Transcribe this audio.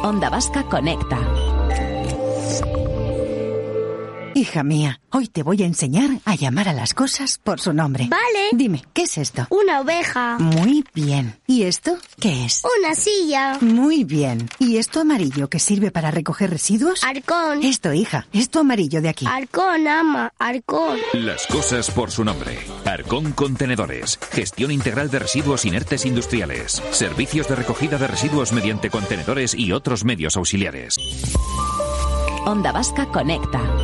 Onda Vasca conecta. Hija mía, hoy te voy a enseñar a llamar a las cosas por su nombre. Vale. Dime, ¿qué es esto? Una oveja. Muy bien. ¿Y esto qué es? Una silla. Muy bien. ¿Y esto amarillo que sirve para recoger residuos? Arcón. Esto, hija, esto amarillo de aquí. Arcón, ama. Arcón. Las cosas por su nombre. Arcón Contenedores. Gestión integral de residuos inertes industriales. Servicios de recogida de residuos mediante contenedores y otros medios auxiliares. Onda Vasca conecta.